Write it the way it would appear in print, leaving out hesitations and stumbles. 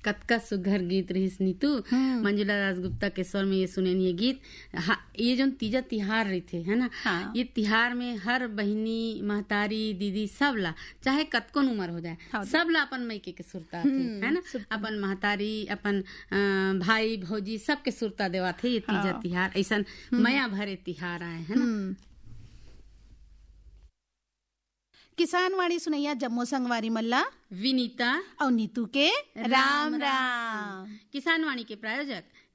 कतका सुघर गीत रहिस नीतू। मंजुला दासगुप्ता के स्वर में ये सुनेन ये गीत। ये जो तीजा तिहार रही थे है ना, ये तिहार में हर बहिनी महतारी दीदी सब ला चाहे कतकोन उम्र हो जाए सब ला अपन मैके के सुरता थे है ना, अपन महतारी अपन भाई भौजी सबके सुरता देवा थे। ये तीजा तिहार ऐसा मया भरे तिहार आए है ना। किसान वाणी सुनैया जम्मो संगवारी मल्ला विनीता और नीतू के राम राम। किसान वाणी के प्रायोजक